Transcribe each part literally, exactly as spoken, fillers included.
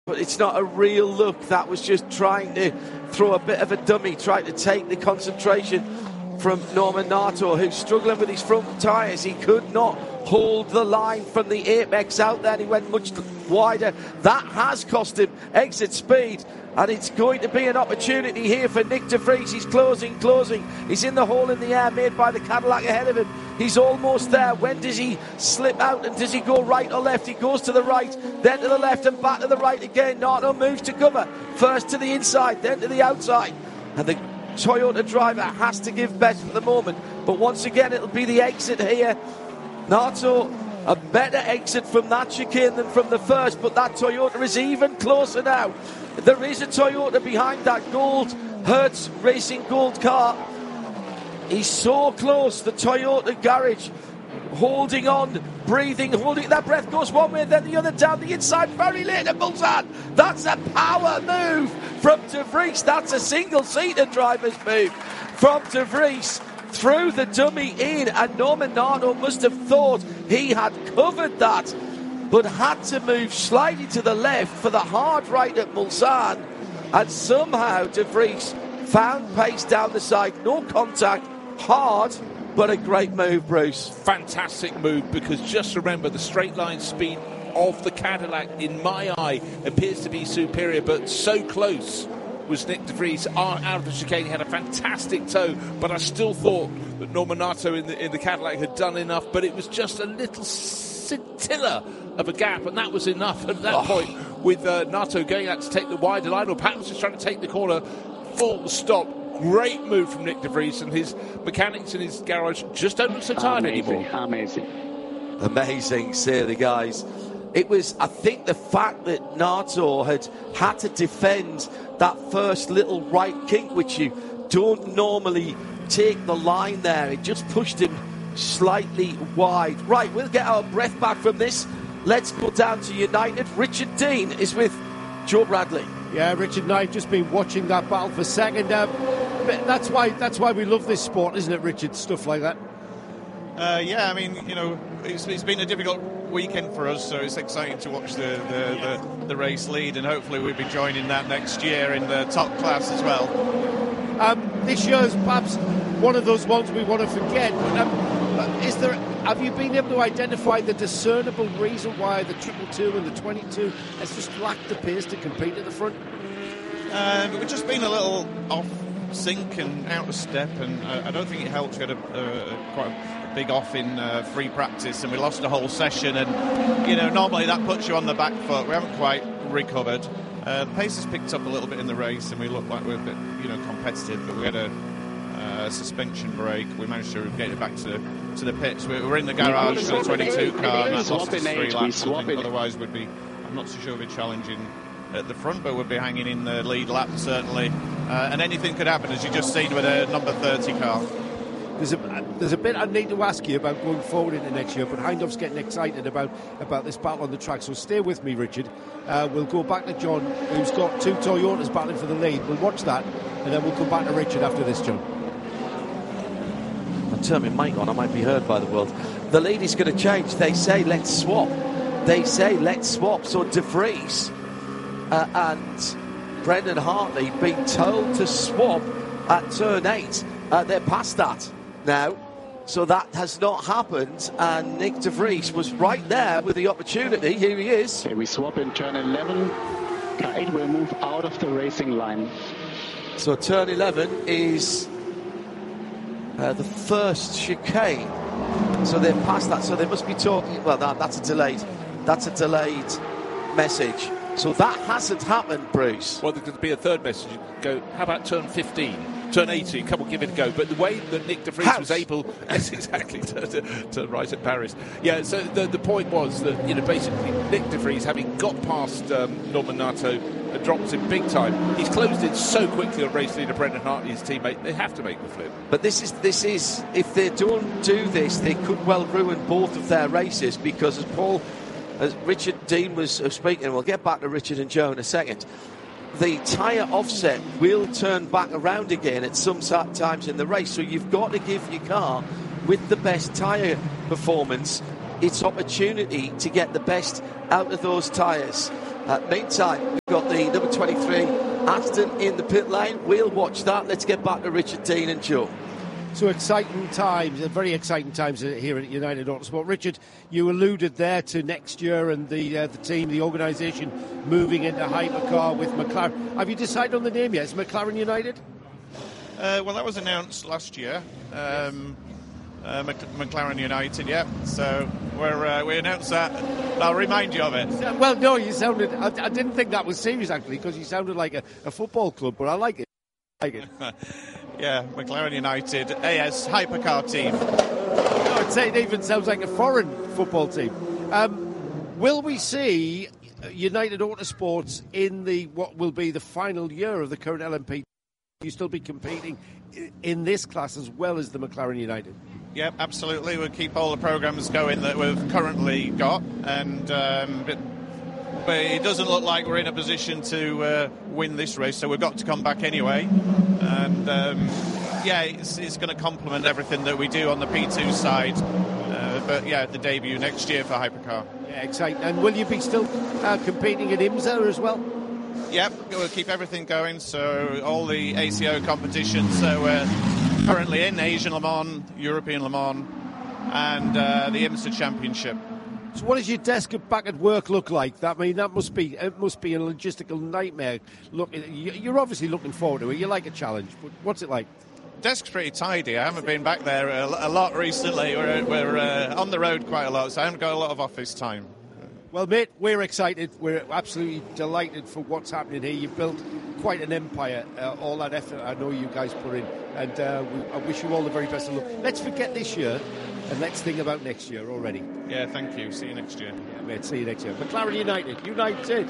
But it's not a real look. That was just trying to throw a bit of a dummy, trying to take the concentration from Norman Nato, who's struggling with his front tyres. He could not hold the line from the apex out there. He went much wider. That has cost him exit speed. And it's going to be an opportunity here for Nyck de Vries. He's closing, closing. He's in the hole in the air made by the Cadillac ahead of him. He's almost there. When does he slip out and does he go right or left? He goes to the right, then to the left and back to the right again. Nato moves to cover. First to the inside, then to the outside. And the Toyota driver has to give best for the moment. But once again, it'll be the exit here. Nato, a better exit from that chicane than from the first, but that Toyota is even closer now. There is a Toyota behind that gold Hertz Racing Gold car. He's so close, the Toyota garage, holding on, breathing, holding. That breath goes one way, then the other down the inside, very late at Mulsanne. That's a power move from de Vries. That's a single-seater driver's move from de Vries. Threw the dummy in, and Norman Nato must have thought he had covered that, but had to move slightly to the left for the hard right at Mulsanne, and somehow de Vries found pace down the side. No contact, hard, but a great move, Bruce. Fantastic move, because just remember the straight line speed of the Cadillac, in my eye, appears to be superior, but so close was Nyck de Vries out of the chicane. He had a fantastic toe, but I still thought that Norman Nato in the, in the Cadillac had done enough, but it was just a little scintilla of a gap, and that was enough at that oh. point, with uh, Nato going out to take the wider line, or perhaps just trying to take the corner. Full stop. Great move from Nyck de Vries, and his mechanics in his garage just don't look so tired amazing, anymore. Amazing. Amazing, say the guys. It was, I think, the fact that Nato had had to defend that first little right kink, which you don't normally take the line there. It just pushed him slightly wide. Right, we'll get our breath back from this. Let's go down to United. Richard Dean is with Joe Bradley. Yeah, Richard and I have just been watching that battle for second. Um, that's why that's why we love this sport, isn't it, Richard? Stuff like that. Uh, yeah, I mean, you know, it's, it's been a difficult weekend for us, so it's exciting to watch the, the, the, the race lead, and hopefully we'll be joining that next year in the top class as well. Um, this year is perhaps one of those ones we want to forget. Um, is there? Have you been able to identify the discernible reason why the triple two and the twenty-two has just lacked the pace to compete at the front? Um, we've just been a little off sync and out of step, and uh, I don't think it helped. We had a, a, quite a big off in uh, free practice, and we lost a whole session. And you know, normally that puts you on the back foot. We haven't quite recovered. Uh, the pace has picked up a little bit in the race, and we look like we're a bit, you know, competitive. But we had a uh, suspension break. We managed to get it back to to the pits. We were in the garage for the twenty-two car, and that lost us three laps. I think otherwise, we'd be. I'm not so sure we'd be challenging at the front, but we'd be hanging in the lead lap certainly. Uh, and anything could happen, as you just seen with a number thirty car. There's a, there's a bit I need to ask you about going forward into next year, but Hindhaught's getting excited about, about this battle on the track, so stay with me, Richard. Uh, we'll go back to John, who's got two Toyotas battling for the lead. We'll watch that, and then we'll come back to Richard after this, John. I'll turn my mic on, I might be heard by the world. The lead is going to change. They say, let's swap. They say, let's swap. So de Vries uh, and Brendan Hartley being told to swap at turn eight. Uh, they're past that now, so that has not happened, and Nyck de Vries was right there with the opportunity. Here he is. Okay, we swap in turn eleven. Car eight will move out of the racing line. So turn eleven is uh, the first chicane, so they're past that, so they must be talking, well, that, that's a delayed that's a delayed message, so that hasn't happened, Bruce. Well, there could be a third message. Go, how about turn fifteen? Turn eighteen, come on, give it a go. But the way that Nyck de Vries House. was able, yes, exactly, to, to, to right at Paris. Yeah, so the, the point was that, you know, basically Nyck de Vries, having got past um, Norman Nato, uh, drops him big time. He's closed in so quickly on race leader Brendan Hartley, his teammate. They have to make the flip. But this is this is if they don't do this, they could well ruin both of their races, because as Paul, as Richard Dean was speaking, and we'll get back to Richard and Joe in a second, the tyre offset will turn back around again at some times in the race, so you've got to give your car with the best tyre performance its opportunity to get the best out of those tyres. Uh, meantime, we've got the number twenty-three Aston in the pit lane. We'll watch that. Let's get back to Richard Dean and Joe. So exciting times, very exciting times here at United Autosport. Richard, you alluded there to next year and the uh, the team, the organisation moving into hypercar with McLaren. Have you decided on the name yet? Is McLaren United? Uh, well, that was announced last year. Um, uh, Mc- McLaren United, yeah. So we're, uh, we announced that. I'll remind you of it. Well, no, you sounded. I, I didn't think that was serious actually, because you sounded like a, a football club, but I like it. I like it. Yeah, McLaren United, A S hypercar team. I'd say it even sounds like a foreign football team. Um, will we see United Autosports in the what will be the final year of the current L M P? Will you still be competing in this class as well as the McLaren United? Yep, absolutely. We'll keep all the programmes going that we've currently got, and um, but, but it doesn't look like we're in a position to uh, win this race, so we've got to come back anyway. And um, yeah, it's, it's going to complement everything that we do on the P two side. Uh, but yeah, the debut next year for hypercar. Yeah, exciting. And will you be still uh, competing at IMSA as well? Yep, we'll keep everything going. So all the A C O competitions. So we're currently in Asian Le Mans, European Le Mans, and uh, the IMSA Championship. So what does your desk back at work look like? That I mean, that must be it must be a logistical nightmare. Look, you're obviously looking forward to it. You like a challenge, but what's it like? Desk's pretty tidy. I haven't been back there a, a lot recently. We're, we're uh, on the road quite a lot, so I haven't got a lot of office time. Well, mate, we're excited. We're absolutely delighted for what's happening here. You've built quite an empire. Uh, all that effort I know you guys put in, and uh, we, I wish you all the very best of luck. Let's forget this year. And let's think about next year already. Yeah, thank you. See you next year. Yeah, mate, see you next year. McLaren United. United.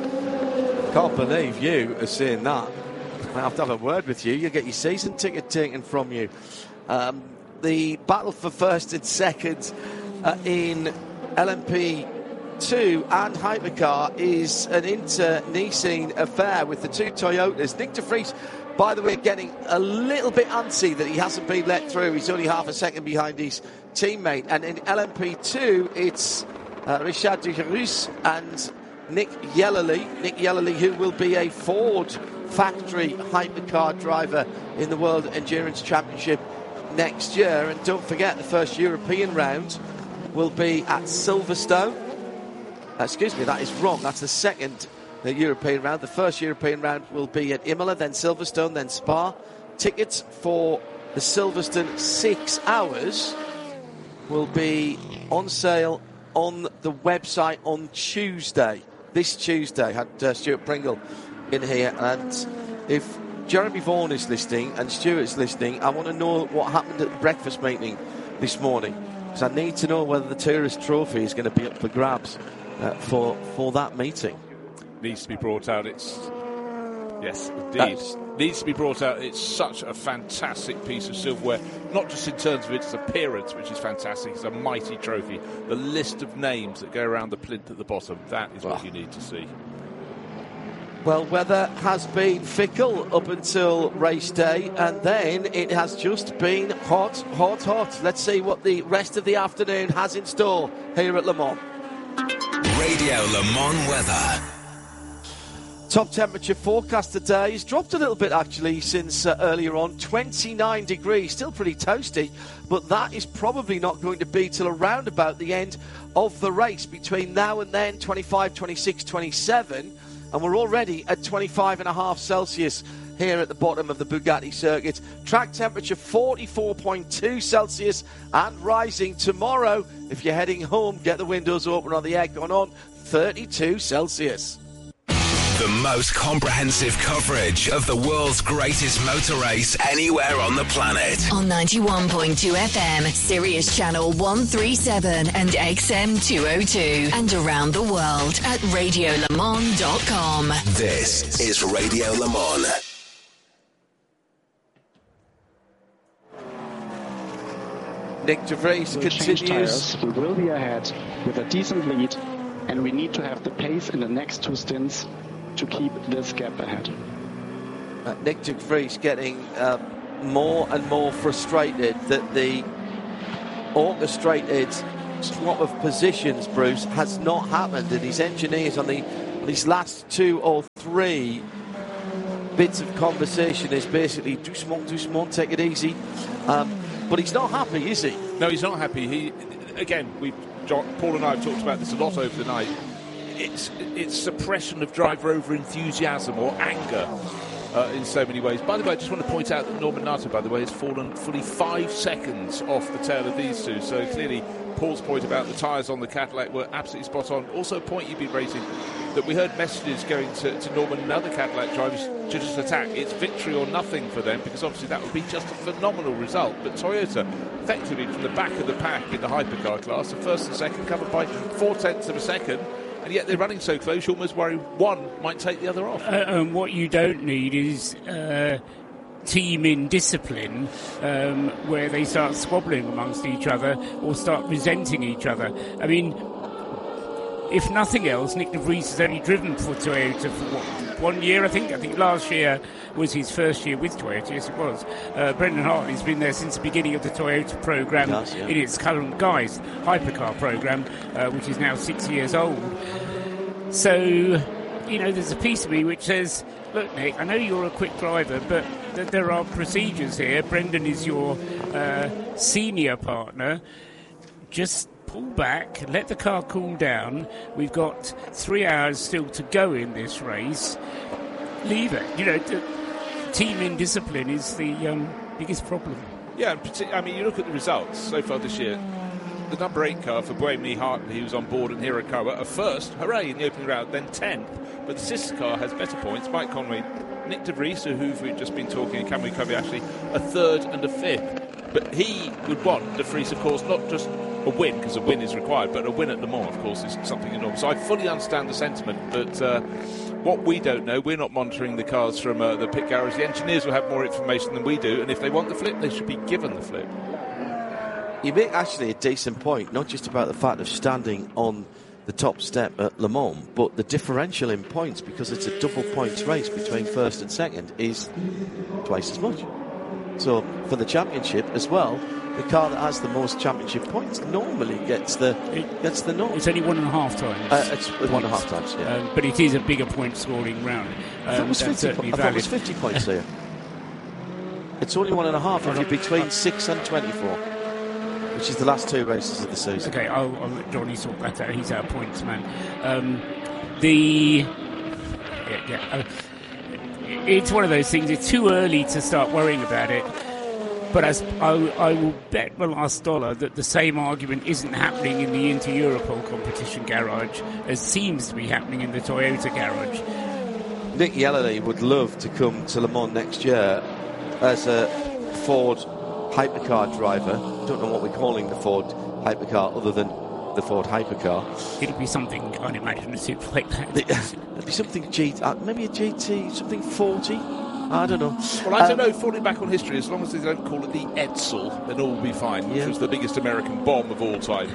Can't believe you are saying that. I have to have a word with you. You'll get your season ticket taken from you. Um, the battle for first and second uh, in L M P two and hypercar is an inter-Nissan affair with the two Toyotas. Nick de Vries, by the way, getting a little bit antsy that he hasn't been let through. He's only half a second behind his teammate. And in L M P two, it's uh, Richard Dugerus and Nick Yellerly. Nick Yellerly, who will be a Ford factory hypercar driver in the World Endurance Championship next year. And don't forget, the first European round will be at Silverstone. Uh, excuse me, that is wrong. That's the second the European round. The first European round will be at Imola, then Silverstone, then Spa. Tickets for the Silverstone six hours will be on sale on the website on Tuesday. This Tuesday. Had uh, Stuart Pringle in here, and if Jeremy Vaughan is listening and Stuart's listening, I want to know what happened at the breakfast meeting this morning, because I need to know whether the tourist trophy is going to be up for grabs uh, for for that meeting. Needs to be brought out. It's yes, indeed. That's, needs to be brought out. It's such a fantastic piece of silverware, not just in terms of its appearance, which is fantastic. It's a mighty trophy. The list of names that go around the plinth at the bottom, that is what you need to see. Well, weather has been fickle up until race day, and then it has just been hot, hot, hot. Let's see what the rest of the afternoon has in store here at Le Mans. Radio Le Mans weather. Top temperature forecast today has dropped a little bit actually since uh, earlier on. twenty-nine degrees, still pretty toasty, but that is probably not going to be till around about the end of the race. Between now and then, twenty-five, twenty-six, twenty-seven, and we're already at twenty-five and a half Celsius here at the bottom of the Bugatti circuit. Track temperature forty-four point two Celsius and rising. Tomorrow, if you're heading home, get the windows open or the aircon on, thirty-two Celsius. The most comprehensive coverage of the world's greatest motor race anywhere on the planet. On ninety-one point two F M, Sirius Channel one thirty-seven and X M two oh two. And around the world at radio le mans dot com. This is Radio Le Mans. Nick de Vries We'll change continues. tires. We will be ahead with a decent lead, and we need to have the pace in the next two stints to keep this gap ahead. Uh, Nick de Vries getting uh, more and more frustrated that the orchestrated swap of positions, Bruce, has not happened, and his engineers on the his last two or three bits of conversation is basically doucement, doucement, take it easy. Um, but he's not happy, is he? No, he's not happy. He, again, we, John, Paul and I have talked about this a lot over the night. It's it's suppression of driver over enthusiasm or anger uh, in so many ways. By the way, I just want to point out that Norman Nato, by the way, has fallen fully five seconds off the tail of these two. So clearly, Paul's point about the tyres on the Cadillac were absolutely spot on. Also, a point you've been raising, that we heard messages going to, to Norman and other Cadillac drivers to just attack. It's victory or nothing for them, because obviously that would be just a phenomenal result. But Toyota, effectively from the back of the pack in the hypercar class, the first and second covered by four-tenths of a second, and yet they're running so close, you almost worry one might take the other off. Uh, and what you don't need is uh, team indiscipline, um, where they start squabbling amongst each other or start resenting each other. I mean, if nothing else, Nick de Vries has only driven for Toyota for what, one year, I think. I think last year was his first year with Toyota. Yes, it was. Uh, Brendan Hartley's been there since the beginning of the Toyota programme Yes, yeah. in its current guise, hypercar programme, uh, which is now six years old. So, you know, there's a piece of me which says, look, Nick, I know you're a quick driver, but th- there are procedures here. Brendan is your uh, senior partner. Just pull back, let the car cool down. We've got three hours still to go in this race. Leave it. You know, the team indiscipline is the um, biggest problem. Yeah, I mean, you look at the results so far this year. The number eight car for Boemi Hartley, who's on board in Hirakawa, a first, hooray, in the opening round, then tenth. But the sister car has better points. Mike Conway, Nick de Vries, who we've just been talking, and Kamui Kobayashi, a third and a fifth. But he would want de Vries, of course, not just a win, because a win is required, but a win at Le Mans, of course, is something enormous. So I fully understand the sentiment, but uh, what we don't know, we're not monitoring the cars from uh, the pit garage. The engineers will have more information than we do, and if they want the flip, they should be given the flip. You make actually a decent point, not just about the fact of standing on the top step at Le Mans, but the differential in points, because it's a double points race between first and second, is twice as much. So for the championship as well, the car that has the most championship points normally gets the It, gets the north. It's only one and a half times. Uh, it's one and a half times, yeah. Um, but it is a bigger point scoring round. Um, I thought it was that's fifty. certainly Po- I thought it was valid. fifty points here. It's only one and a half if you're between six and twenty-four, which is the last two races of the season. Okay, I'll, I'll let Johnny sort that out. He's our points man. Um, the yeah, yeah, uh, it's one of those things. It's too early to start worrying about it. But as I, I will bet my last dollar that the same argument isn't happening in the Inter-Europol competition garage as seems to be happening in the Toyota garage. Nick Yellerly would love to come to Le Mans next year as a Ford hypercar driver. Don't know what we're calling the Ford hypercar other than the Ford hypercar. It'll be something unimaginative like that. It'd be something G, uh, maybe a G T, something forty. I don't know. Well, I don't Um, know, falling back on history, as long as they don't call it the Edsel, then all will be fine, which Yeah. was the biggest American bomb of all time.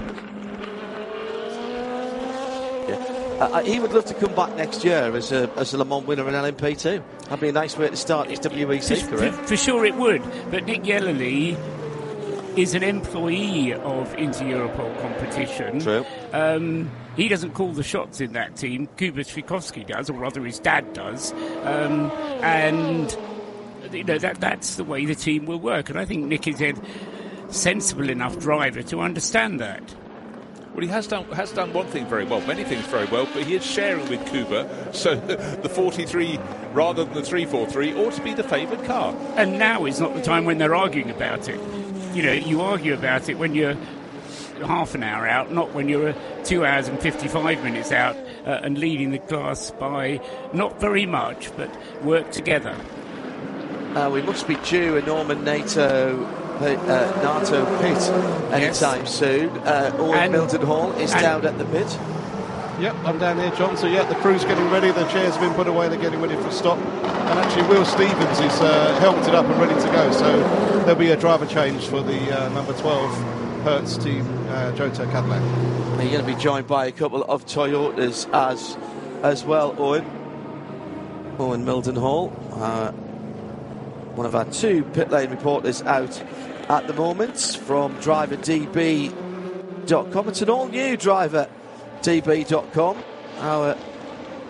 Yeah. Uh, he would love to come back next year as a, as a Le Mans winner in L M P two. That'd be a nice way to start his W E C For, career. for sure it would. But Nick Yellerly is an employee of Inter-Europol competition. True. Um, he doesn't call the shots in that team. Kuba Swikovsky does, or rather his dad does. Um, and you know that that's the way the team will work. And I think Nick is a sensible enough driver to understand that. Well, he has done has done one thing very well, many things very well, but he is sharing with Kuba, so the forty-three rather than the three forty-three ought to be the favoured car. And now is not the time when they're arguing about it. You know, you argue about it when you're half an hour out, not when you're two hours and fifty-five minutes out uh, and leading the class by not very much, but work together. Uh, we must be due a Norman NATO uh, NATO pit anytime Yes. soon. Uh, Owen And- Milton Hall is and- down at the pit. Yep, I'm down here, John. So, yeah, the crew's getting ready. The chairs have been put away. They're getting ready for a stop. And actually, Will Stevens is uh, helmeted up and ready to go. So there'll be a driver change for the uh, number twelve Hertz team, uh, Jota Cadillac. And you're going to be joined by a couple of Toyotas as as well, Owen. Owen Milton Hall, uh, one of our two pit lane reporters out at the moment from driver D B dot com. It's an all-new driver D B dot com. Our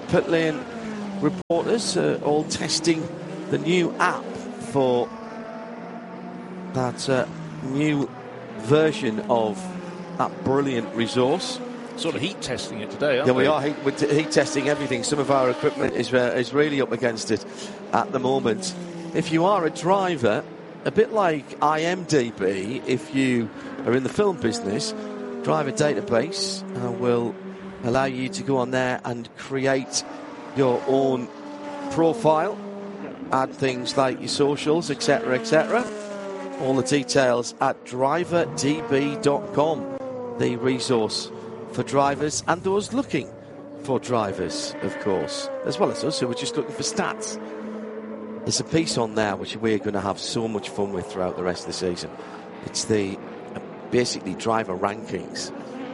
pit lane reporters uh, all testing the new app for that uh, new version of that brilliant resource. Sort of heat testing it today, aren't yeah, we? we are heat, we're t- heat testing everything. Some of our equipment is uh, is really up against it at the moment. If you are a driver, a bit like I M D B, if you are in the film business, driver database uh, will allow you to go on there and create your own profile, add things like your socials, etc, et cetera. All the details at driver d b dot com, the resource for drivers and those looking for drivers, of course, as well as us who are just looking for stats. There's a piece on there which we're going to have so much fun with throughout the rest of the season. It's the uh, basically driver rankings,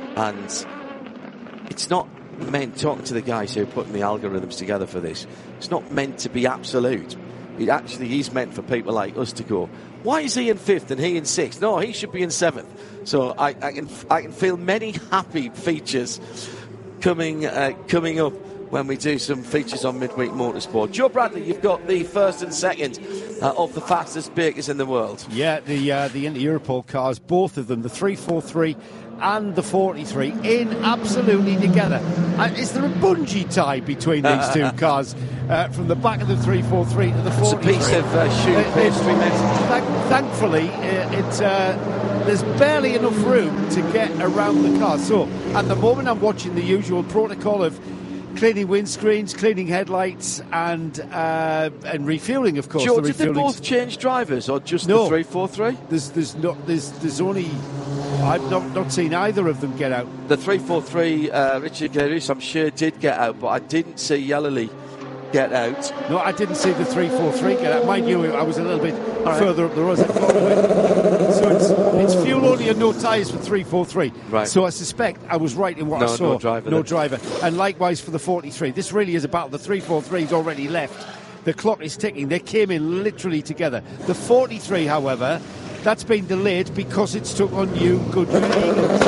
and it's not meant, talking to the guys who are putting the algorithms together for this, it's not meant to be absolute. It actually is meant for people like us to go, why is he in fifth and he in sixth? No, he should be in seventh. So I, I can I can feel many happy features coming uh, coming up when we do some features on Midweek Motorsport. Joe Bradley, you've got the first and second uh, of the fastest bakers in the world. Yeah, the uh, the Inter Europol cars, both of them, the three forty-three and the forty-three, in absolutely together. Uh, is there a bungee tie between these two cars? Uh, from the back of the three forty-three to the forty-three. It's a piece of uh, shoe it, pastry. Th- thankfully, uh, it, uh, there's barely enough room to get around the car. So, at the moment, I'm watching the usual protocol of cleaning windscreens, cleaning headlights, and uh, and refueling, of course. Joe, the did they both change drivers, or just no, the three forty-three? There's there's not there's there's only. I've not, not seen either of them get out. The three forty-three, uh, Richard Glarus, I'm sure did get out, but I didn't see Yellowly get out. No, I didn't see the three forty-three get out. Mind you, I was a little bit right. further up the road. So it's, it's fuel only and no tyres for three forty-three. Right. So I suspect I was right in what no, I saw. No driver. No then. driver. And likewise for the forty-three. This really is about the three forty-three's already left. The clock is ticking. They came in literally together. The forty-three, however, that's been delayed because it's took on new Goodyear Eagles.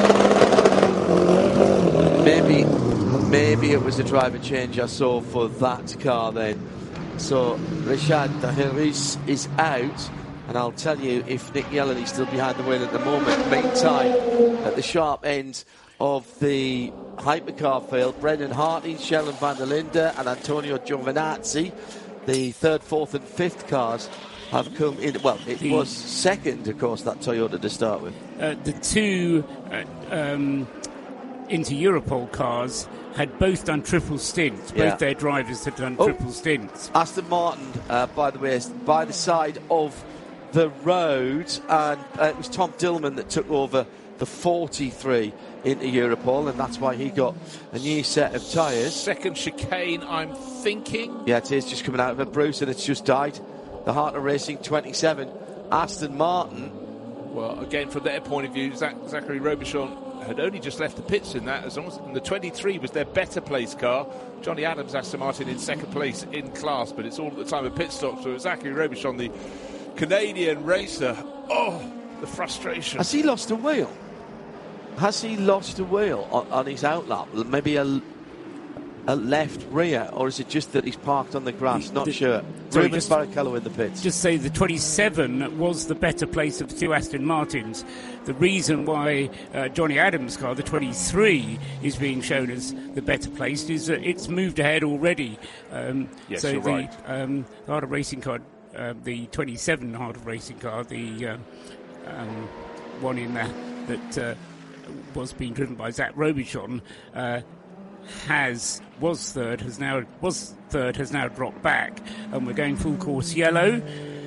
Maybe, maybe it was a driver change I saw for that car then. So Richard Harris is out, and I'll tell you if Nick Yellowly's still behind the wheel at the moment. Meantime, at the sharp end of the hypercar field, Brendan Hartley, Sheldon van der Linde and Antonio Giovinazzi, the third, fourth and fifth cars have come in. Well, it the, was second, of course, that Toyota to start with. Uh, the two uh, um, Inter Europol cars had both done triple stints. Both yeah. their drivers had done oh, triple stints. Aston Martin, uh, by the way, is by the side of the road, and uh, it was Tom Dillman that took over the forty-three into Europol, and that's why he got a new set of tyres. Second chicane, I'm thinking. Yeah, it is just coming out of it, Bruce, and it's just died. The Heart of Racing twenty-seven, Aston Martin. Well, again, from their point of view, Zach, Zachary Robichon had only just left the pits in that. As long as and the twenty-three was their better place car. Johnny Adams, Aston Martin in second place in class, but it's all at the time of pit stop. So Zachary Robichon, the Canadian racer, oh, the frustration. Has he lost a wheel? Has he lost a wheel on, on his outlap? Maybe a, a left rear, or is it just that he's parked on the grass? The, Not the, sure. Sorry, Ruben just, Barrichello in the pits. Just say the twenty-seven was the better place of the two Aston Martins. The reason why uh, Johnny Adams' car, the twenty-three, is being shown as the better place is that it's moved ahead already. Um, yes, so you're the, right. Um, the Heart of Racing car, uh, the twenty-seven Heart of Racing car, the um, um, one in there that uh, was being driven by Zach Robichon, uh, has was third, has now was third, has now dropped back, and we're going full course yellow.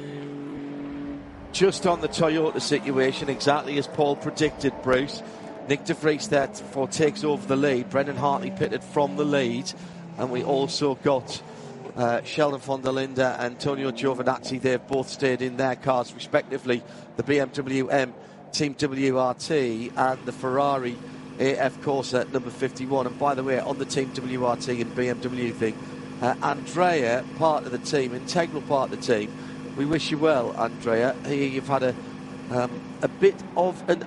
Just on the Toyota situation, exactly as Paul predicted, Bruce. Nick De Vries therefore takes over the lead. Brendan Hartley pitted from the lead, and we also got uh, Sheldon van der Linde and Antonio Giovinazzi. They've both stayed in their cars respectively, the B M W M Team W R T and the Ferrari A F Corsa number fifty-one. And by the way, on the Team W R T and B M W thing, uh, Andrea, part of the team, integral part of the team, we wish you well, Andrea. Here you've had a um, a bit of an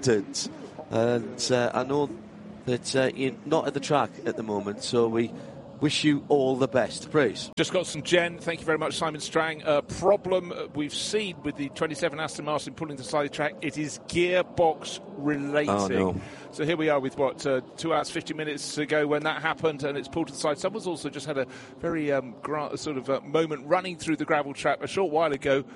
accident, and uh, I know that uh, you're not at the track at the moment, so we wish you all the best. Bruce. Just got some gen. Thank you very much, Simon Strang. A uh, problem we've seen with the twenty-seven Aston Martin pulling to the side of the track, it is gearbox related. Oh, no. So here we are with, what, uh, two hours, fifty minutes ago when that happened, and it's pulled to the side. Someone's also just had a very um, gra- sort of uh, moment running through the gravel trap a short while ago.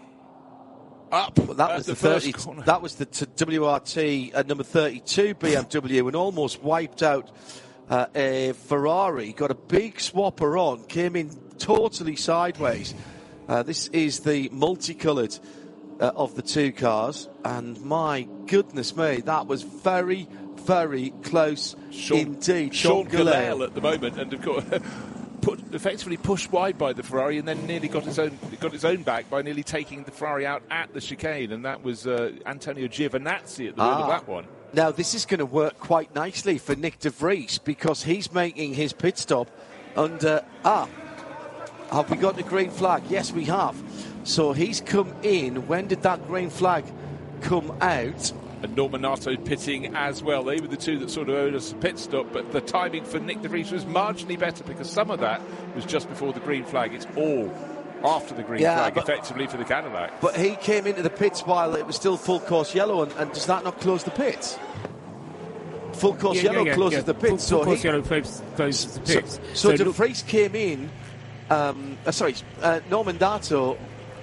Up well, that was the, the thirty. Corner. That was the t- W R T uh, number thirty-two B M W, and almost wiped out uh, a Ferrari. Got a big swapper on, came in totally sideways. Uh, this is the multicoloured uh, of the two cars, and my goodness me, that was very, very close Sean, indeed. Sean Gelael at the moment, and of course. Put, effectively pushed wide by the Ferrari, and then nearly got his own got his own back by nearly taking the Ferrari out at the chicane, and that was uh, Antonio Giovinazzi at the ah. wheel of that one. Now this is going to work quite nicely for Nick de Vries, because he's making his pit stop under ah. Have we got the green flag? Yes, we have. So he's come in. When did that green flag come out? And Norman Nato pitting as well. They were the two that sort of owed us a pit stop, but the timing for Nick de Vries was marginally better, because some of that was just before the green flag. It's all after the green yeah, flag, but, effectively, for the Cadillac. But he came into the pits while it was still full course yellow, and, and does that not close the pits? Full course yeah, yellow yeah, closes yeah. the pits. Full, so full course he, yellow closes, closes the pits. So, so, so de look, Vries came in, um, uh, sorry, uh, Norman Nato,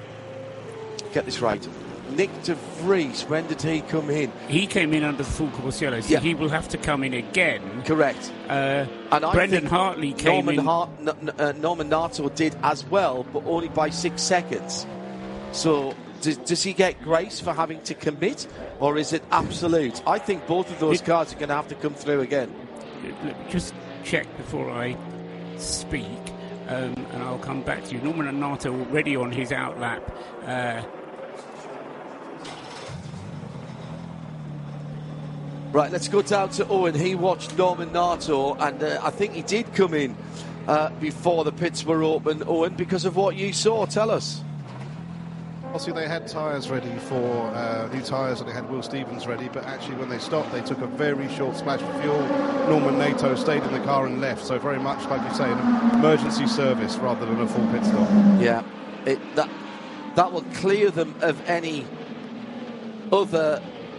get this right, Nick de Vries, when did he come in? He came in under the full course yellow, so yeah. he will have to come in again. Correct. Uh, and I Brendan Hartley came Norman in. Hart, n- uh, Norman Nato did as well, but only by six seconds. So does, does he get grace for having to commit, or is it absolute? I think both of those it, cars are going to have to come through again. Let me just check before I speak, um, and I'll come back to you. Norman Nato already on his outlap. Uh, Right, let's go down to Owen. He watched Norman Nato, and uh, I think he did come in uh, before the pits were open, Owen, because of what you saw. Tell us. Obviously, they had tyres ready for uh, new tyres, and they had Will Stevens ready, but actually when they stopped, they took a very short splash of fuel. Norman Nato stayed in the car and left, so very much, like you say, an emergency service rather than a full pit stop. Yeah, it, that, that will clear them of any other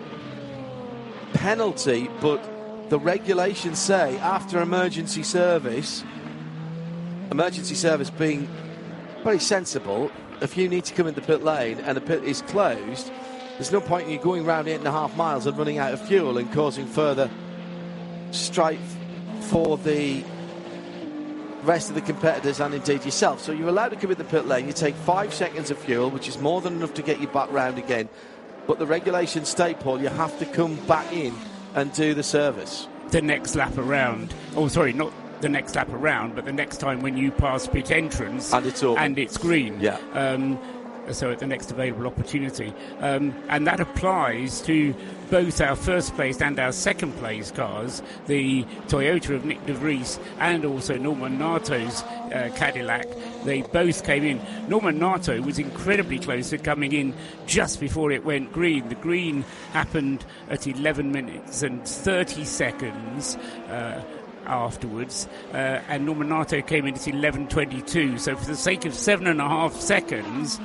penalty, but the regulations say after emergency service, emergency service being very sensible, if you need to come in the pit lane and the pit is closed, there's no point in you going around eight and a half miles and running out of fuel and causing further strife for the rest of the competitors and indeed yourself. So you're allowed to come in the pit lane, you take five seconds of fuel, which is more than enough to get you back round again. But the regulations state, Paul, you have to come back in and do the service. The next lap around. Oh, sorry, not the next lap around, but the next time when you pass pit entrance. And it's open. And it's green. Yeah. Um, so at the next available opportunity. Um, and that applies to both our first place and our second place cars, the Toyota of Nick de Vries and also Norman Nato's uh, Cadillac. They both came in. Norman Nato was incredibly close to coming in just before it went green. The green happened at eleven minutes and thirty seconds uh, afterwards, uh, and Norman Nato came in at eleven twenty-two. So for the sake of seven and a half seconds,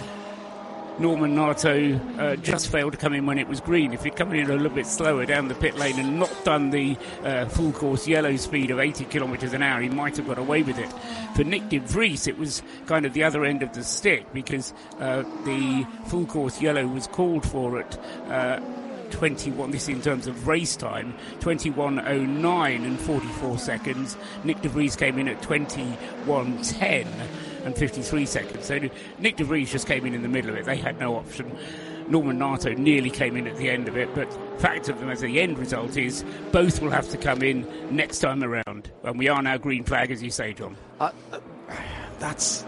Norman Nato uh, just failed to come in when it was green. If he'd come in a little bit slower down the pit lane and not done the uh, full course yellow speed of eighty kilometres an hour, he might have got away with it. For Nick de Vries, it was kind of the other end of the stick, because uh, the full course yellow was called for at uh, twenty-one, this in terms of race time, twenty-one oh nine and forty-four seconds. Nick de Vries came in at twenty-one ten and fifty-three seconds. So Nick de Vries just came in in the middle of it. They had no option. Norman Nato nearly came in at the end of it, but fact of them as the end result is both will have to come in next time around. And we are now green flag, as you say, John. Uh, uh, that's...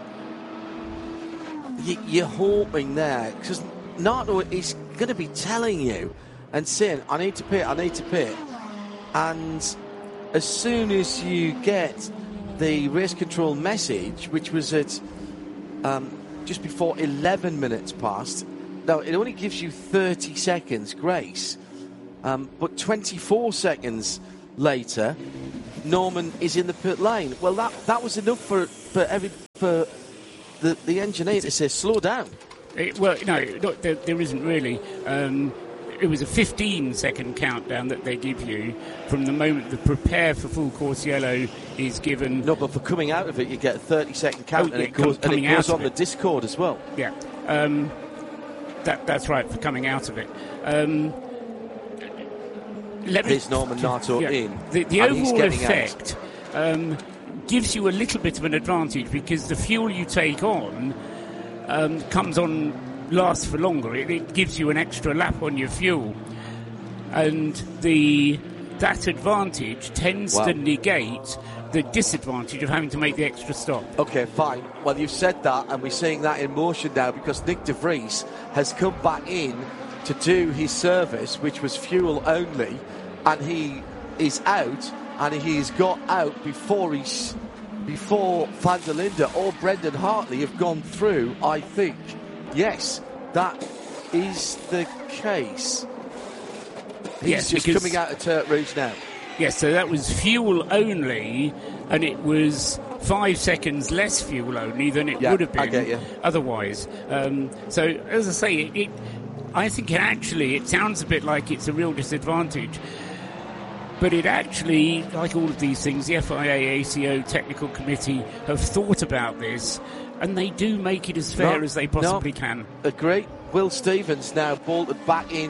You, you're hoping there, because Nato is going to be telling you and saying, I need to pit, I need to pit. And as soon as you get the race control message, which was at um, just before eleven minutes past. Now, it only gives you thirty seconds grace, um, but twenty-four seconds later, Norman is in the pit lane. Well, that that was enough for for every for the the engineer to say slow down. It, well, no, look, there, there isn't really. Um, it was a fifteen second countdown that they give you from the moment the prepare for full course yellow is given. No, but for coming out of it, you get a thirty second count, oh, and, yeah, it goes, com- and it goes on it. the Discord as well. Yeah, um, that that's right, for coming out of it. Um, let me, Here's Norman Nato yeah, in. The, the and he's overall getting effect um, gives you a little bit of an advantage because the fuel you take on um, comes on, lasts for longer. It, it gives you an extra lap on your fuel. And the that advantage tends wow. to negate the disadvantage of having to make the extra stop. Okay, fine. Well, you've said that, and we're seeing that in motion now because Nick de Vries has come back in to do his service, which was fuel only, and he is out, and he's got out before he's before Van der Linde or Brendan Hartley have gone through, I think. Yes, that is the case. He's yes, just coming out of Turk Rouge now. Yes, so that was fuel only, and it was five seconds less fuel only than it yeah, would have been I get you. otherwise. Um, so, as I say, it, it, I think it actually, it sounds a bit like it's a real disadvantage. But it actually, like all of these things, the F I A, A C O, Technical Committee have thought about this, and they do make it as fair no, as they possibly no, can. Agree. Will Stevens now bolted back in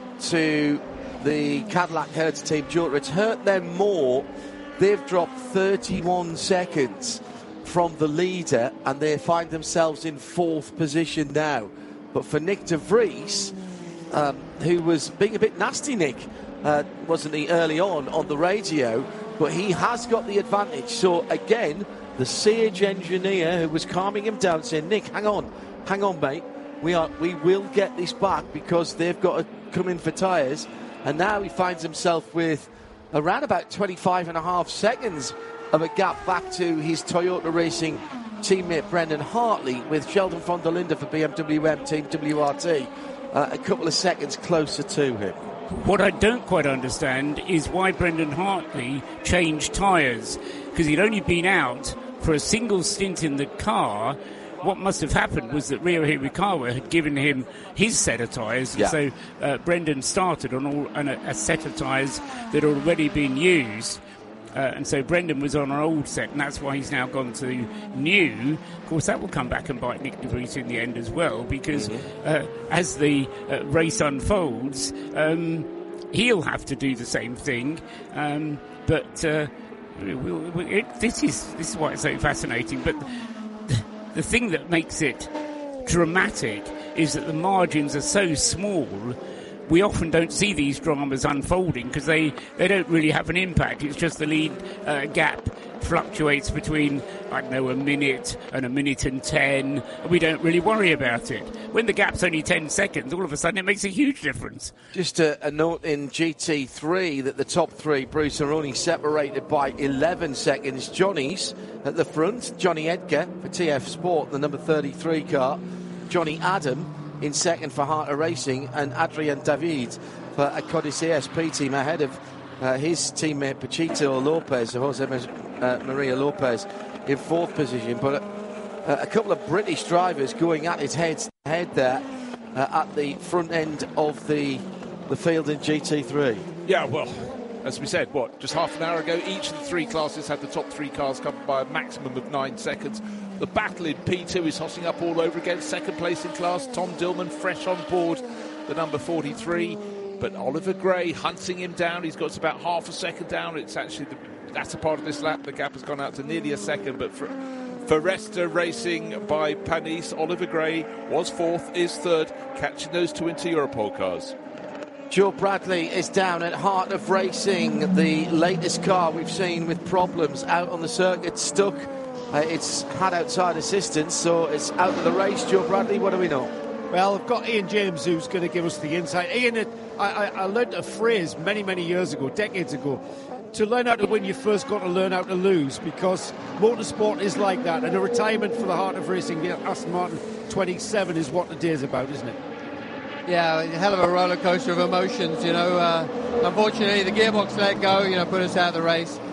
to the Cadillac Hertz team. Jota, it's hurt them more. They've dropped thirty-one seconds from the leader, and they find themselves in fourth position now. But for Nick de Vries, um, who was being a bit nasty, Nick, uh, wasn't he, early on on the radio, but he has got the advantage. So again, the Sage engineer who was calming him down, saying, Nick, hang on, hang on, mate. We are, we will get this back because they've got to come in for tyres. And now he finds himself with around about twenty-five and a half seconds of a gap back to his Toyota Racing teammate Brendan Hartley, with Sheldon van der Linde for B M W M Team W R T uh, a couple of seconds closer to him. What I don't quite understand is why Brendan Hartley changed tyres, because he'd only been out for a single stint in the car. What must have happened was that Rio Hirakawa had given him his set of tyres, yeah. and so uh, Brendan started on, all, on a, a set of tyres that had already been used. Uh, and so Brendan was on an old set, and that's why he's now gone to new. Of course, that will come back and bite Nick de Vries in the end as well, because mm-hmm. uh, as the uh, race unfolds, um, he'll have to do the same thing. Um, but uh, we'll, we'll, it, this is this is why it's so fascinating. But the, the thing that makes it dramatic is that the margins are so small. We often don't see these dramas unfolding because they, they don't really have an impact. It's just the lead uh, gap fluctuates between, I don't know, a minute and a minute and ten, and we don't really worry about it. When the gap's only ten seconds, all of a sudden it makes a huge difference. Just a, a note in G T three that the top three, Bruce, are only separated by eleven seconds. Johnny's at the front, Johnny Edgar for T F Sport, the number thirty-three car. Johnny Adam in second for Harter Racing, and Adrian David for a Codice A S P team ahead of uh, his teammate Pachito Lopez, Jose uh, Maria Lopez, in fourth position. But uh, a couple of British drivers going at it head to head there uh, at the front end of the the field in G T three. Yeah, well, as we said, what, just half an hour ago, each of the three classes had the top three cars covered by a maximum of nine seconds. The battle in P two is hotting up all over again. Second place in class, Tom Dillman, fresh on board, the number forty-three. But Oliver Gray hunting him down. He's got about half a second down. It's actually the latter part of this lap. The gap has gone out to nearly a second. But for Foresta Racing by Panis, Oliver Gray was fourth, is third, catching those two into Europol cars. Joe Bradley is down at Heart of Racing, the latest car we've seen with problems out on the circuit, stuck. Uh, it's had outside assistance, so it's out of the race. Joe Bradley, what do we know? Well, I've got Ian James who's going to give us the insight. Ian, it, I, I, I learned a phrase many, many years ago, decades ago. To learn how to win, you first got to learn how to lose, because motorsport is like that. And a retirement for the Heart of Racing, the Aston Martin twenty-seven, is what the day is about, isn't it? Yeah, a hell of a roller coaster of emotions, you know. Uh, unfortunately, the gearbox let go, you know, put us out of the race.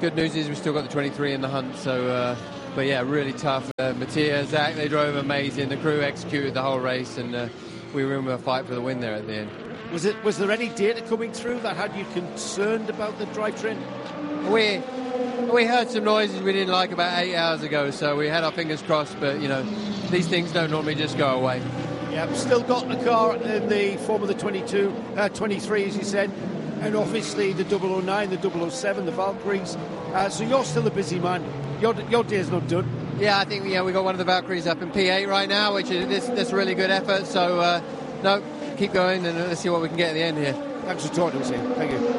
good news is we've still got the twenty-three in the hunt. So, uh, but yeah, really tough. Uh, Matthias, Zach, they drove amazing. The crew executed the whole race, and uh, we were in a fight for the win there at the end. Was it? Was there any data coming through that had you concerned about the drivetrain? We we heard some noises we didn't like about eight hours ago, so we had our fingers crossed. But you know, these things don't normally just go away. Yeah, still got the car in the form of the twenty-two, uh, twenty-three, as you said, and obviously the double oh nine, the double oh seven, the Valkyries. Uh, so you're still a busy man. Your your day's not done. Yeah, I think yeah we got one of the Valkyries up in P eight right now, which is this this really good effort. So uh, no, keep going and let's see what we can get at the end here. Thanks for talking to us, Ian. Thank you.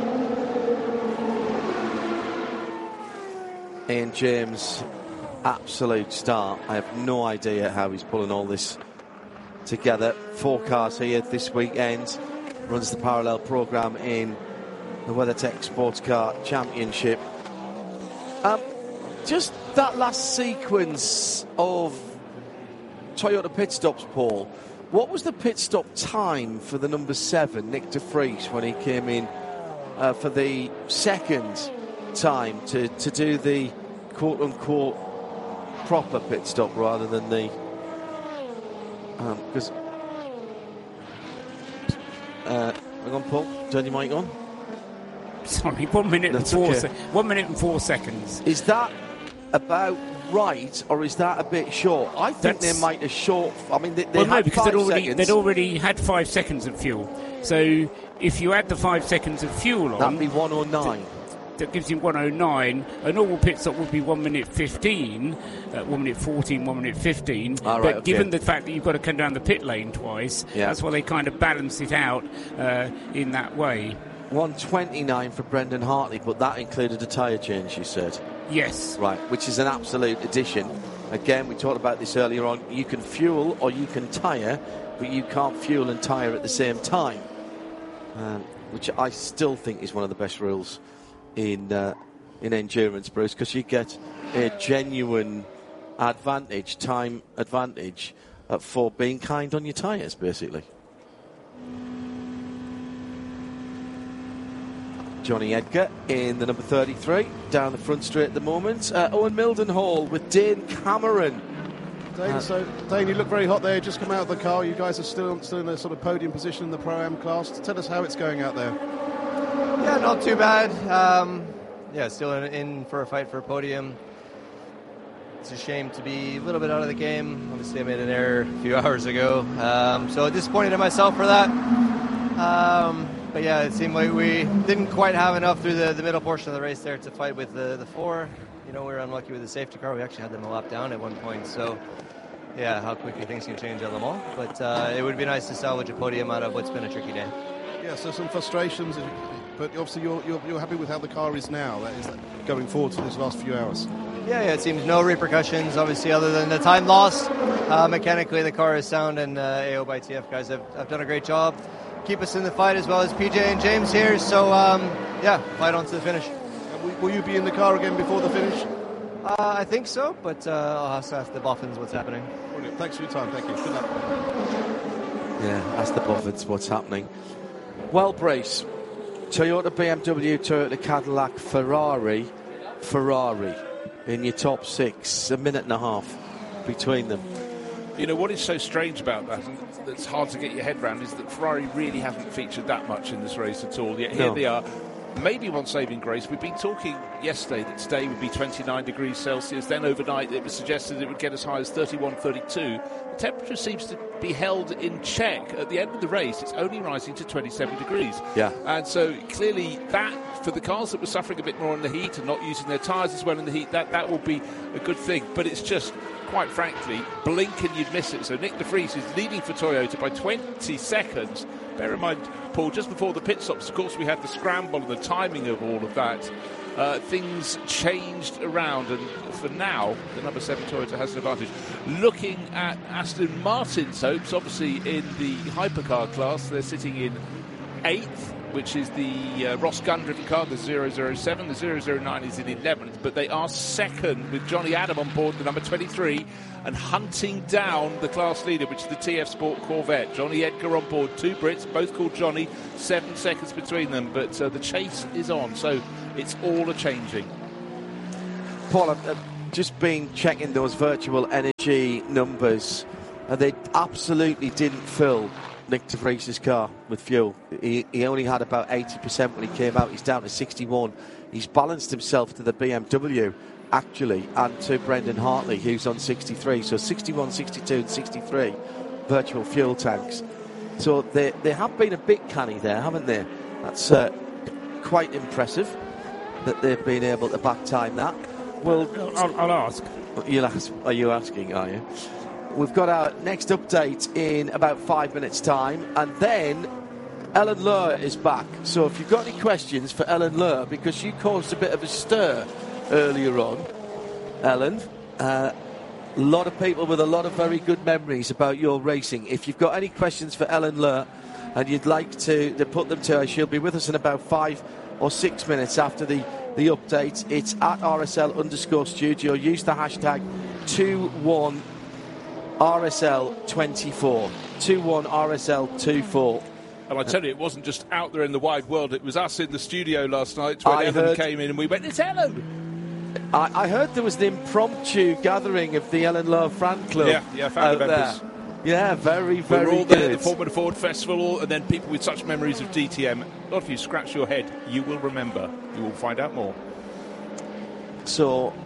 Ian James, absolute star. I have no idea how he's pulling all this together. Four cars here this weekend. Runs the parallel programme in the WeatherTech Sports Car Championship. Um, just that last sequence of Toyota pit stops, Paul. What was the pit stop time for the number seven, Nick de Vries, when he came in uh, for the second time to, to do the quote-unquote proper pit stop rather than the... Because... Um, uh, hang on, Paul. Turn your mic on. Sorry, one minute That's and four okay. se- one minute and four seconds. Is that about right, or is that a bit short? I think That's- they might have short. I mean, they, they Well, no, had because five they'd already seconds. they'd already had five seconds of fuel. So if you add the five seconds of fuel on, That'd be one oh nine. That gives you one oh nine. A normal pit stop would be one minute fifteen, uh, one minute fourteen, one minute fifteen. All right, but okay. given the fact that you've got to come down the pit lane twice, Yeah. that's why they kind of balance it out uh, in that way. one twenty-nine for Brendan Hartley, but that included a tyre change, you said. Yes. Right, which is an absolute addition. Again, we talked about this earlier on. You can fuel or you can tyre, but you can't fuel and tyre at the same time, um, which I still think is one of the best rules in uh, in endurance, Bruce, because you get a genuine advantage, time advantage, uh, for being kind on your tyres, basically. Johnny Edgar in the number thirty-three, down the front straight at the moment. Uh, Owen Mildenhall with Dane Cameron. Dane, Uh, so Dane, you look very hot there. Just come out of the car. You guys are still still in a sort of podium position in the Pro-Am class. Tell us how it's going out there. Yeah, not too bad. Um, yeah, still in, in for a fight for a podium. It's a shame to be a little bit out of the game. Obviously, I made an error a few hours ago. Um, so disappointed in myself for that. Um, but yeah, it seemed like we didn't quite have enough through the, the middle portion of the race there to fight with the, the four. You know, we were unlucky with the safety car. We actually had them a lap down at one point. So, yeah, how quickly things can change at Le Mans. But uh, it would be nice to salvage a podium out of what's been a tricky day. Yeah, so some frustrations, but obviously you're, you're, you're happy with how the car is now, that is going forward to this last few hours. Yeah, yeah, it seems no repercussions, obviously, other than the time lost. Uh, mechanically, the car is sound, and uh, A O by T F guys have, have done a great job. Keep us in the fight, as well as P J and James here. So, um, yeah, fight on to the finish. Will, will you be in the car again before the finish? Uh, I think so, but uh, I'll have to ask the Boffins what's happening. Brilliant. Thanks for your time. Thank you. Good luck. Yeah, ask the Buffets what's happening. Well, Brace, Toyota, B M W, Toyota, Cadillac, Ferrari, Ferrari in your top six, a minute and a half between them. You know, what is so strange about that, and that's hard to get your head around, is that Ferrari really haven't featured that much in this race at all. Yet here No. they are. Maybe one saving grace. We've been talking yesterday that today would be twenty-nine degrees Celsius. Then overnight it was suggested it would get as high as thirty-one, thirty-two. The temperature seems to be held in check. At the end of the race, it's only rising to twenty-seven degrees. Yeah. And so clearly that, for the cars that were suffering a bit more in the heat and not using their tyres as well in the heat, that, that will be a good thing. But it's just, quite frankly, blink and you'd miss it. So Nick de Vries is leading for Toyota by twenty seconds. Bear in mind, Paul, just before the pit stops, of course, we had the scramble and the timing of all of that. Uh, things changed around, and for now, the number seven Toyota has an advantage. Looking at Aston Martin's hopes, obviously in the hypercar class, they're sitting in eighth, which is the uh, Ross Gunn-driven car, the zero zero seven. The zero zero nine is in eleventh, but they are second with Johnny Adam on board, the number twenty-three, and hunting down the class leader, which is the T F Sport Corvette. Johnny Edgar on board, two Brits, both called Johnny, seven seconds between them, but uh, the chase is on, so it's all a-changing. Paul, I've, I've just been checking those virtual energy numbers, and they absolutely didn't fill Nick de Vries's car with fuel. He, he only had about eighty percent when he came out. He's down to sixty-one. He's balanced himself to the B M W, actually, and to Brendan Hartley, who's on sixty-three. So sixty-one, sixty-two and sixty-three virtual fuel tanks. So they, they have been a bit canny there, haven't they? That's uh, quite impressive that they've been able to back time that. Well, I'll, I'll ask. You'll ask. Are you asking, are you? We've got our next update in about five minutes' time, and then Ellen Lure is back. So if you've got any questions for Ellen Lure, because she caused a bit of a stir earlier on, Ellen, uh, a lot of people with a lot of very good memories about your racing. If you've got any questions for Ellen Lure and you'd like to, to put them to her, she'll be with us in about five or six minutes after the, the update. It's at R S L underscore studio. Use the hashtag two one R S L twenty-four. two one R S L twenty-four. And I tell you, it wasn't just out there in the wide world. It was us in the studio last night when I Ellen heard, came in and we went, it's Ellen! I, I heard there was an impromptu gathering of the Ellen Lure fan club. Yeah, yeah, family out members. there. Yeah, very, very we were all good. there at the Formula Ford Festival, and then people with such memories of D T M. A lot of you scratch your head. You will remember. You will find out more. So,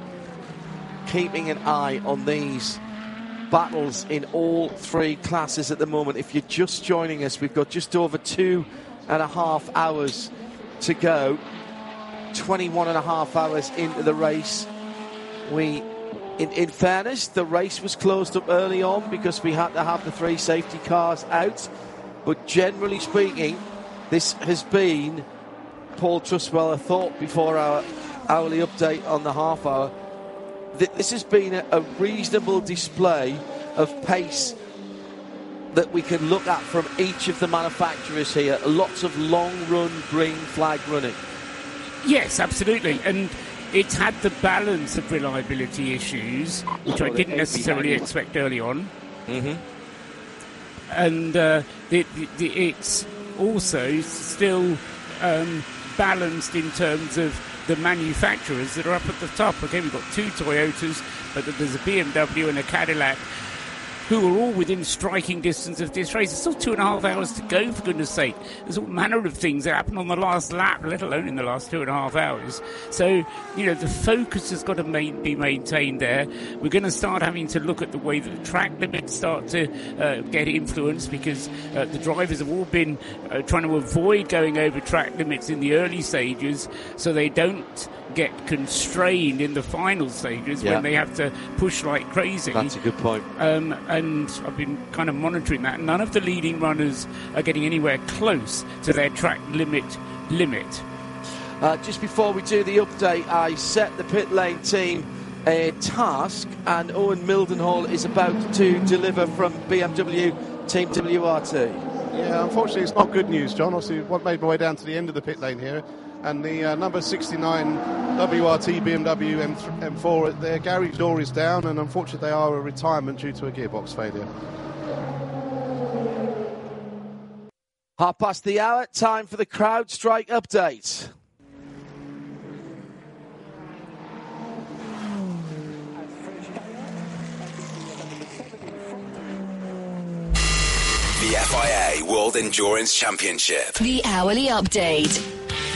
keeping an eye on these battles in all three classes at the moment. If you're just joining us, we've got just over two and a half hours to go. twenty-one and a half hours into the race. We, in, in fairness, the race was closed up early on because we had to have the three safety cars out. But generally speaking, this has been, Paul Trustwell, a thought before our hourly update on the half hour. This has been a, a reasonable display of pace that we can look at from each of the manufacturers here. Lots of long-run green flag running. Yes, absolutely. And it's had the balance of reliability issues, which I didn't necessarily expect early on. Mm-hmm. And uh, the, the, it's also still um, balanced in terms of the manufacturers that are up at the top. Okay, we've got two Toyotas, but there's a B M W and a Cadillac who are all within striking distance of this race. It's still two and a half hours to go, for goodness sake. There's all manner of things that happen on the last lap, let alone in the last two and a half hours. So, you know, the focus has got to main, be maintained there. We're going to start having to look at the way that the track limits start to uh, get influenced, because uh, the drivers have all been uh, trying to avoid going over track limits in the early stages so they don't get constrained in the final stages yeah. when they have to push like crazy. That's a good point. Um, and I've been kind of monitoring that. None of the leading runners are getting anywhere close to their track limit limit. Uh, just before we do the update, I set the pit lane team a task, and Owen Mildenhall is about to deliver from B M W Team W R T. Yeah, unfortunately it's not good news, John. Obviously, what made my way down to the end of the pit lane here, and the uh, number sixty-nine W R T B M W M four, their garage door is down, and unfortunately they are a retirement due to a gearbox failure. Half past the hour, time for the CrowdStrike update. The F I A World Endurance Championship. The hourly update.